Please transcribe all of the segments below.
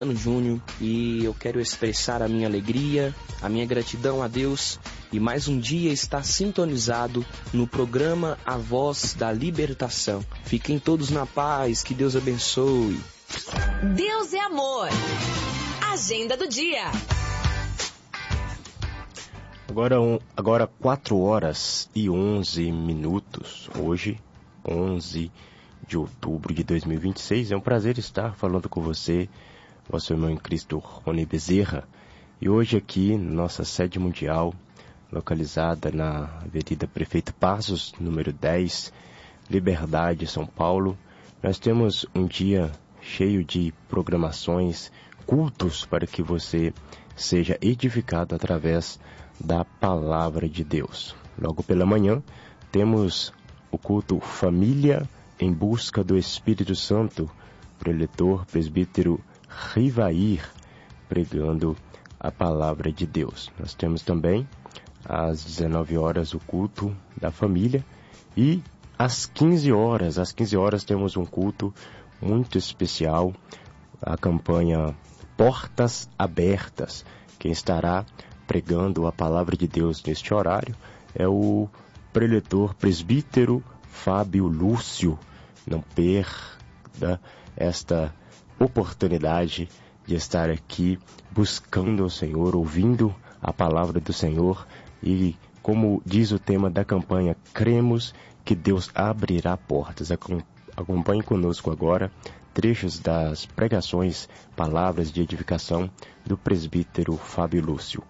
Júnior, e eu quero expressar a minha alegria, a minha gratidão a Deus e mais um dia estar sintonizado no programa A Voz da Libertação. Fiquem todos na paz, que Deus abençoe. Deus é amor. Agenda do dia. Agora 4h11, hoje 11 de outubro de 2026. É um prazer estar falando com você, vosso irmão em Cristo, Rony Bezerra. E hoje aqui, nossa sede mundial, localizada na Avenida Prefeito Passos, número 10, Liberdade, São Paulo, nós temos um dia cheio de programações, cultos para que você seja edificado através da Palavra de Deus. Logo pela manhã, temos o culto Família em Busca do Espírito Santo, preletor, presbítero Rivair, pregando a Palavra de Deus. Nós temos também, às 19 horas, o culto da família e às 15 horas temos um culto muito especial, a campanha Portas Abertas. Quem estará pregando a Palavra de Deus neste horário é o preletor presbítero Fábio Lúcio. Não perda esta oportunidade de estar aqui buscando o Senhor, ouvindo a Palavra do Senhor e, como diz o tema da campanha, cremos que Deus abrirá portas. Acompanhe conosco agora trechos das pregações, palavras de edificação do presbítero Fábio Lúcio.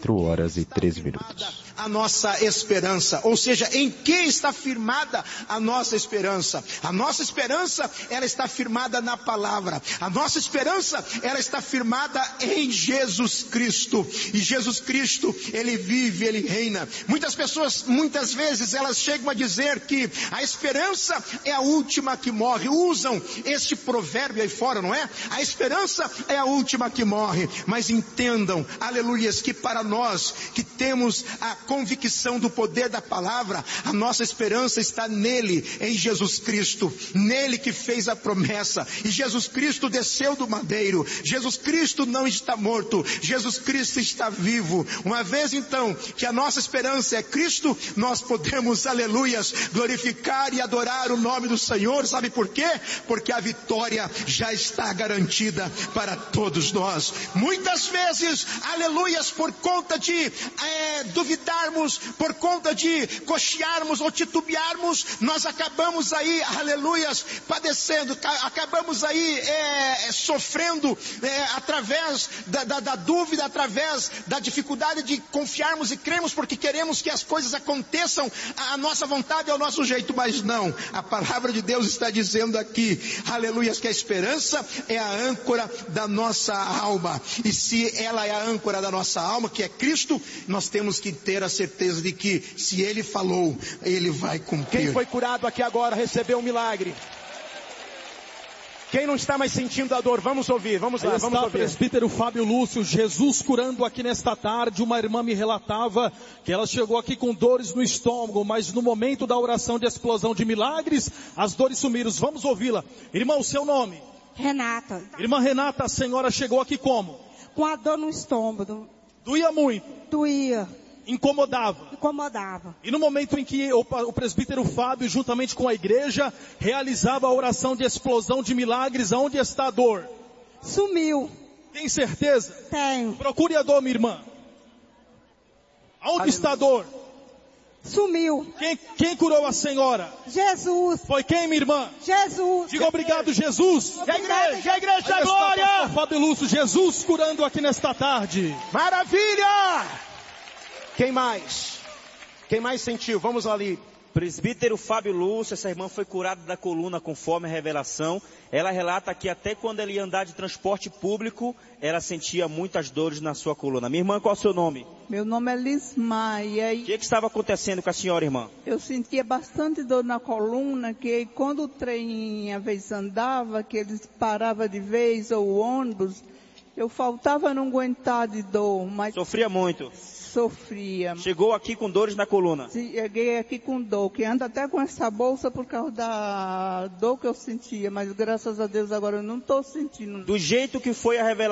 4h13. A nossa esperança, ou seja, em que está firmada a nossa esperança? A nossa esperança, ela está firmada na palavra. A nossa esperança, ela está firmada em Jesus Cristo. E Jesus Cristo, Ele vive, Ele reina. Muitas pessoas, muitas vezes, elas chegam a dizer que a esperança é a última que morre. Usam este provérbio aí fora, não é? A esperança é a última que morre. Mas entendam, aleluias, que para nós que temos a convicção do poder da palavra, a nossa esperança está nele, em Jesus Cristo, nele que fez a promessa. E Jesus Cristo desceu do madeiro. Jesus Cristo não está morto, Jesus Cristo está vivo. Uma vez então que a nossa esperança é Cristo, nós podemos, aleluias, glorificar e adorar o nome do Senhor. Sabe por quê? Porque a vitória já está garantida para todos nós. Muitas vezes, aleluias, por conta de duvidarmos, por conta de cochearmos ou titubearmos, nós acabamos aí, aleluias, padecendo, acabamos aí sofrendo através da dúvida, através da dificuldade de confiarmos e cremos porque queremos que as coisas aconteçam à nossa vontade, ao nosso jeito, mas não. A palavra de Deus está dizendo aqui, aleluias, que a esperança é a âncora da nossa alma. E se ela é a âncora da nossa alma, que é Cristo, nós temos que ter a certeza de que se Ele falou, Ele vai cumprir. Quem foi curado aqui agora recebeu um milagre. Quem não está mais sentindo a dor, vamos ouvir, vamos lá, vamos ouvir. Presbítero Fábio Lúcio, Jesus curando aqui nesta tarde. Uma irmã me relatava que ela chegou aqui com dores no estômago, mas no momento da oração de explosão de milagres, as dores sumiram. Vamos ouvi-la. Irmão, o seu nome? Renata. Irmã Renata, a senhora chegou aqui como? Com a dor no estômago. Doía muito? Doía. Incomodava? Incomodava. E no momento em que o presbítero Fábio, juntamente com a igreja, realizava a oração de explosão de milagres, aonde está a dor? Sumiu. Tem certeza? Tenho. Procure a dor, minha irmã. Aonde está a dor? Sumiu. Quem curou a senhora? Jesus. Foi quem, minha irmã? Jesus. Diga obrigado, Jesus. Que a igreja, a glória. Fábio Lúcio, Jesus curando aqui nesta tarde. Maravilha! Quem mais? Quem mais sentiu? Vamos ali. Presbítero Fábio Lúcio, essa irmã foi curada da coluna conforme a revelação. Ela relata que até quando ela ia andar de transporte público, ela sentia muitas dores na sua coluna. Minha irmã, qual é o seu nome? Meu nome é Lismaia. O que estava acontecendo com a senhora, irmã? Eu sentia bastante dor na coluna, que quando o trem às vezes andava, que eles paravam de vez, ou o ônibus, eu faltava não aguentar de dor. Mas sofria muito? Sofria. Chegou aqui com dores na coluna. Cheguei aqui com dor, que anda até com essa bolsa por causa da dor que eu sentia, mas graças a Deus agora eu não estou sentindo. Do jeito que foi a revelação